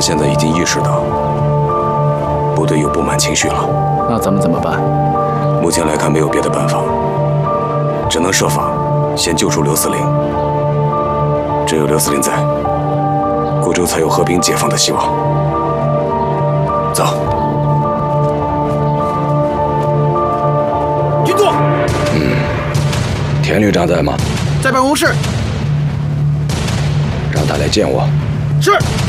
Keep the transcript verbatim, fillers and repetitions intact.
们现在已经意识到部队有不满情绪了。 那咱们怎么办？ 目前来看，没有别的办法，只能设法先救出刘司令。只有刘司令在，顾州才有和平解放的希望。走。 军座。 嗯，田旅长在吗？ 在办公室。 让他来见我。 是。